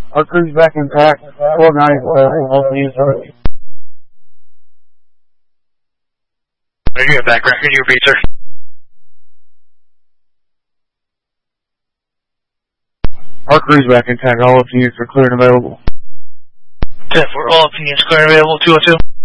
Our crew's back intact. 494, all units are ready. I do have background. Can you repeat, sir? Our crew's back intact. All units are clear and available. 10-4, all units clear and available, 202.